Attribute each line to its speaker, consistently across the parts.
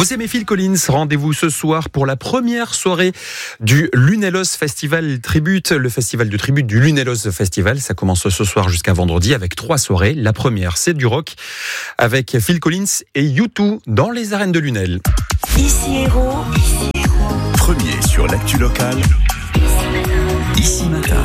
Speaker 1: Vous aimez Phil Collins, rendez-vous ce soir pour la première soirée du Lunelos Festival Tribute, le festival de tribute du Lunelos Festival. Ça commence ce soir jusqu'à vendredi avec 3 soirées. La première, c'est du rock avec Phil Collins et U2 dans les arènes de Lunel.
Speaker 2: Ici Héros.
Speaker 3: Premier sur l'actu locale. Ici Matin.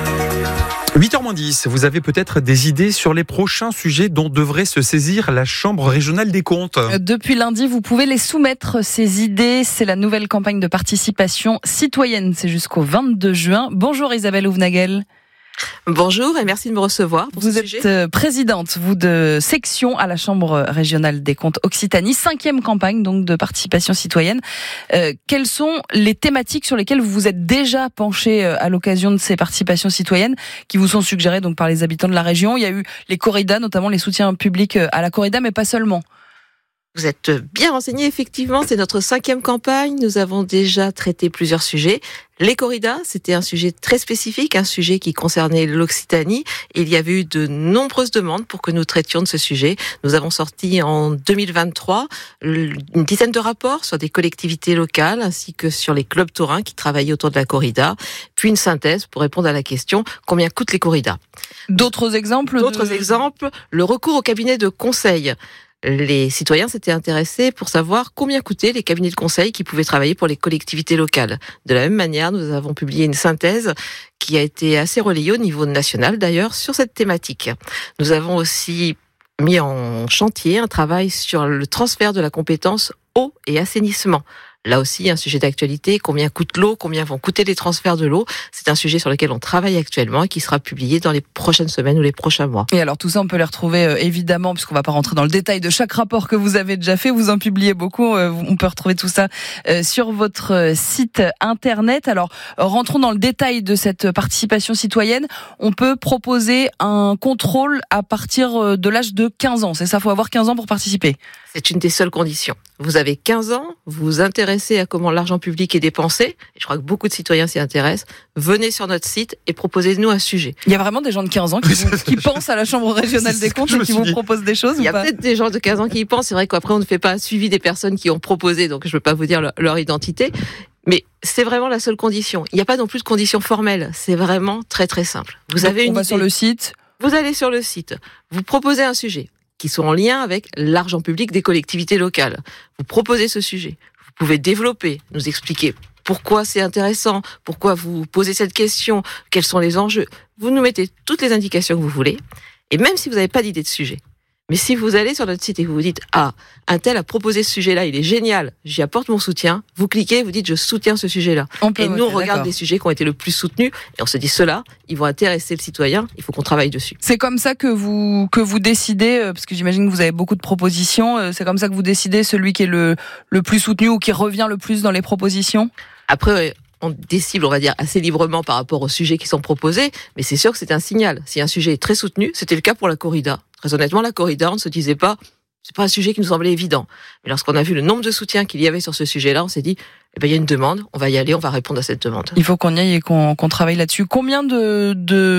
Speaker 1: 8h-10, vous avez peut-être des idées sur les prochains sujets dont devrait se saisir la Chambre régionale des comptes.
Speaker 4: Depuis lundi, vous pouvez les soumettre, ces idées. C'est la nouvelle campagne de participation citoyenne. C'est jusqu'au 22 juin. Bonjour Isabelle Houvnagel.
Speaker 5: Bonjour et merci de me recevoir pour
Speaker 4: vous
Speaker 5: ce
Speaker 4: êtes
Speaker 5: sujet.
Speaker 4: Présidente, vous, de section à la Chambre régionale des comptes Occitanie, 5e campagne donc de participation citoyenne. Quelles sont les thématiques sur lesquelles vous vous êtes déjà penchée à l'occasion de ces participations citoyennes qui vous sont suggérées donc par les habitants de la région? Il y a eu les corridas, notamment les soutiens publics à la corrida, mais pas seulement.
Speaker 5: Vous êtes bien renseigné, effectivement, c'est notre 5e campagne. Nous avons déjà traité plusieurs sujets. Les corridas, c'était un sujet très spécifique, un sujet qui concernait l'Occitanie. Il y avait eu de nombreuses demandes pour que nous traitions de ce sujet. Nous avons sorti en 2023 une dizaine de rapports sur des collectivités locales ainsi que sur les clubs taurins qui travaillaient autour de la corrida, puis une synthèse pour répondre à la question combien coûtent les corridas.
Speaker 4: D'autres exemples,
Speaker 5: le recours au cabinet de conseil. Les citoyens s'étaient intéressés pour savoir combien coûtaient les cabinets de conseil qui pouvaient travailler pour les collectivités locales. De la même manière, nous avons publié une synthèse qui a été assez relayée au niveau national d'ailleurs sur cette thématique. Nous avons aussi mis en chantier un travail sur le transfert de la compétence eau et assainissement. Là aussi, un sujet d'actualité, combien coûte l'eau, combien vont coûter les transferts de l'eau. C'est un sujet sur lequel on travaille actuellement et qui sera publié dans les prochaines semaines ou les prochains mois.
Speaker 4: Et alors tout ça, on peut les retrouver évidemment, puisqu'on va pas rentrer dans le détail de chaque rapport que vous avez déjà fait, vous en publiez beaucoup, on peut retrouver tout ça sur votre site internet. Alors rentrons dans le détail de cette participation citoyenne. On peut proposer un contrôle à partir de l'âge de 15 ans, c'est ça, il faut avoir 15 ans pour participer.
Speaker 5: C'est une des seules conditions. Vous avez 15 ans, vous vous intéressez à comment l'argent public est dépensé, et je crois que beaucoup de citoyens s'y intéressent, venez sur notre site et proposez-nous un sujet.
Speaker 4: Il y a vraiment des gens de 15 ans qui pensent à la Chambre régionale des comptes et qui vous proposent des choses.
Speaker 5: Il y a peut-être des gens de 15 ans qui y pensent, c'est vrai qu'après on ne fait pas un suivi des personnes qui ont proposé, donc je ne veux pas vous dire leur identité, mais c'est vraiment la seule condition. Il n'y a pas non plus de condition formelle, c'est vraiment très très simple. Vous avez une idée.
Speaker 4: Sur le site.
Speaker 5: Vous allez sur le site, vous proposez un sujet qui sont en lien avec l'argent public des collectivités locales. Vous proposez ce sujet. Vous pouvez développer, nous expliquer pourquoi c'est intéressant, pourquoi vous posez cette question, quels sont les enjeux. Vous nous mettez toutes les indications que vous voulez. Et même si vous n'avez pas d'idée de sujet, mais si vous allez sur notre site et que vous vous dites « Ah, un tel a proposé ce sujet-là, il est génial, j'y apporte mon soutien », vous cliquez, vous dites « Je soutiens ce sujet-là ». Et nous, on regarde les sujets qui ont été le plus soutenus et on se dit « Ceux-là, ils vont intéresser le citoyen, il faut qu'on travaille dessus ».
Speaker 4: C'est comme ça que vous décidez, parce que j'imagine que vous avez beaucoup de propositions, c'est comme ça que vous décidez celui qui est le plus soutenu ou qui revient le plus dans les propositions ?
Speaker 5: Après, on décide, on va dire, assez librement par rapport aux sujets qui sont proposés, mais c'est sûr que c'est un signal. Si un sujet est très soutenu, c'était le cas pour la corrida. Très honnêtement, la corrida, on ne se disait pas, c'est pas un sujet qui nous semblait évident. Mais lorsqu'on a vu le nombre de soutiens qu'il y avait sur ce sujet-là, on s'est dit, eh ben, il y a une demande, on va y aller, on va répondre à cette demande.
Speaker 4: Il faut qu'on y aille et qu'on travaille là-dessus. Combien de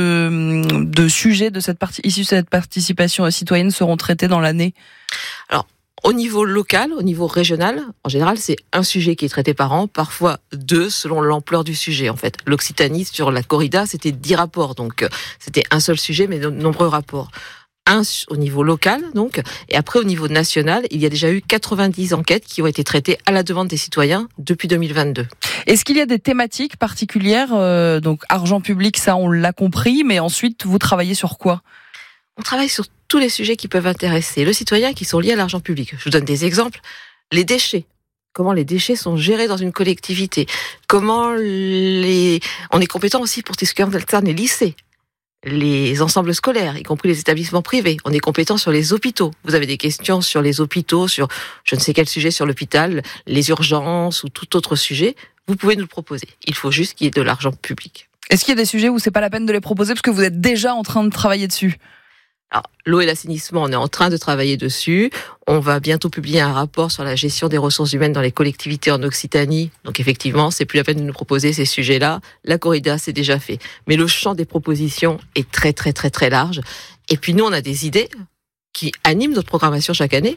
Speaker 4: sujets issus de cette participation citoyenne seront traités dans l'année ?
Speaker 5: Alors, au niveau local, au niveau régional, en général, c'est un sujet qui est traité par an, parfois 2 selon l'ampleur du sujet. En fait, l'Occitanie sur la corrida, c'était 10 rapports, donc c'était un seul sujet, mais de nombreux rapports. Un au niveau local, donc, et après au niveau national, il y a déjà eu 90 enquêtes qui ont été traitées à la demande des citoyens depuis 2022.
Speaker 4: Est-ce qu'il y a des thématiques particulières, donc argent public, ça on l'a compris, mais ensuite vous travaillez sur quoi ?
Speaker 5: On travaille sur tous les sujets qui peuvent intéresser le citoyen qui sont liés à l'argent public. Je vous donne des exemples. Les déchets. Comment les déchets sont gérés dans une collectivité. Comment on est compétent aussi pour tout ce qui concerne les lycées, les ensembles scolaires, y compris les établissements privés. On est compétent sur les hôpitaux. Vous avez des questions sur les hôpitaux, sur je ne sais quel sujet sur l'hôpital, les urgences ou tout autre sujet. Vous pouvez nous le proposer. Il faut juste qu'il y ait de l'argent public.
Speaker 4: Est-ce qu'il y a des sujets où c'est pas la peine de les proposer parce que vous êtes déjà en train de travailler dessus ?
Speaker 5: Alors, l'eau et l'assainissement, on est en train de travailler dessus. On va bientôt publier un rapport sur la gestion des ressources humaines dans les collectivités en Occitanie. Donc effectivement, c'est plus la peine de nous proposer ces sujets-là. La corrida, c'est déjà fait. Mais le champ des propositions est très, très, très, très large. Et puis nous, on a des idées qui animent notre programmation chaque année.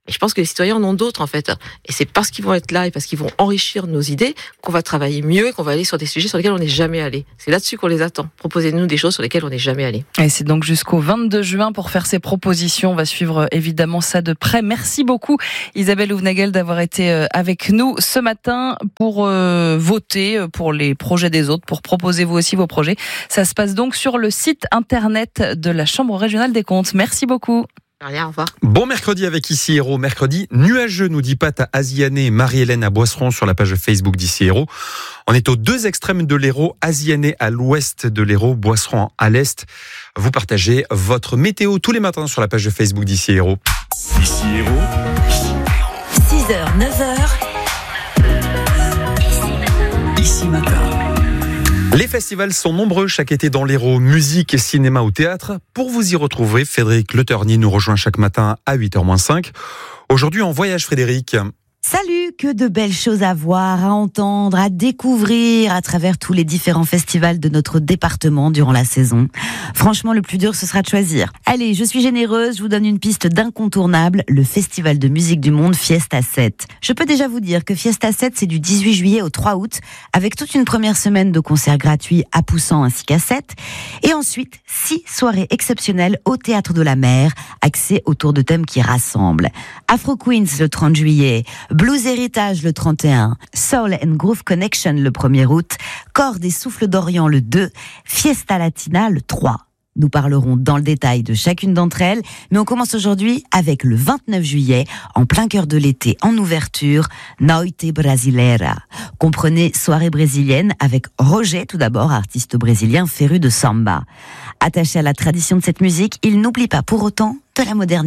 Speaker 5: Et je pense que les citoyens en ont d'autres, en fait. Et c'est parce qu'ils vont être là et parce qu'ils vont enrichir nos idées qu'on va travailler mieux et qu'on va aller sur des sujets sur lesquels on n'est jamais allé. C'est là-dessus qu'on les attend. Proposez-nous des choses sur lesquelles on n'est jamais allé.
Speaker 4: Et c'est donc jusqu'au 22 juin pour faire ces propositions. On va suivre évidemment ça de près. Merci beaucoup Isabelle Houvenagel d'avoir été avec nous ce matin pour voter pour les projets des autres, pour proposer vous aussi vos projets. Ça se passe donc sur le site internet de la Chambre régionale des comptes. Merci beaucoup.
Speaker 5: Rien, au revoir.
Speaker 1: Bon mercredi avec Ici Héros. Mercredi nuageux, nous dit Pat à Aziané et Marie-Hélène à Boisseron sur la page Facebook d'Ici Héros. On est aux deux extrêmes de l'Hérault, Aziané à l'ouest de l'Hérault, Boisseron à l'est. Vous partagez votre météo tous les matins sur la page de Facebook d'Ici Héros.
Speaker 3: Ici Héros.
Speaker 2: 6h, 9h. Ici Matin.
Speaker 1: Les festivals sont nombreux chaque été dans l'Hérault, musique, cinéma ou théâtre. Pour vous y retrouver, Frédéric Le Ternier nous rejoint chaque matin à 8h-5. Aujourd'hui en voyage, Frédéric.
Speaker 6: Salut, que de belles choses à voir, à entendre, à découvrir à travers tous les différents festivals de notre département durant la saison. Franchement, le plus dur, ce sera de choisir. Allez, je suis généreuse, je vous donne une piste d'incontournable, le Festival de musique du monde Fiesta 7. Je peux déjà vous dire que Fiesta 7, c'est du 18 juillet au 3 août, avec toute une première semaine de concerts gratuits à Poussan ainsi qu'à 7, et ensuite 6 soirées exceptionnelles au Théâtre de la Mer, axées autour de thèmes qui rassemblent. Afro Queens le 30 juillet, Blues Héritage le 31, Soul and Groove Connection le 1er août, Cordes et Souffles d'Orient le 2, Fiesta Latina le 3. Nous parlerons dans le détail de chacune d'entre elles, mais on commence aujourd'hui avec le 29 juillet, en plein cœur de l'été, en ouverture, Noite Brasileira. Comprenez soirée brésilienne avec Roger, tout d'abord, artiste brésilien féru de samba. Attaché à la tradition de cette musique, il n'oublie pas pour autant de la modernité.